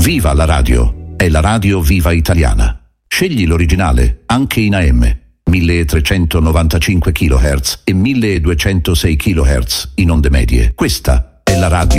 Viva la radio! È la radio viva italiana. Scegli l'originale, anche in AM, 1395 kHz e 1206 kHz in onde medie. Questa è la radio